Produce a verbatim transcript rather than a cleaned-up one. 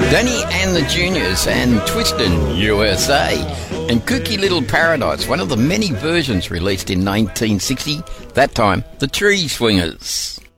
Danny and the Juniors and Twistin' U S A and Kooky Little Paradise, one of the many versions released in nineteen sixty, that time the Tree Swingers.